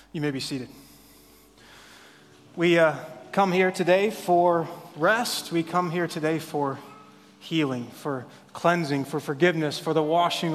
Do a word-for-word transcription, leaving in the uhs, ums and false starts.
You may be seated. We uh, come here today for rest. We come here today for healing, for cleansing, for forgiveness, for the washing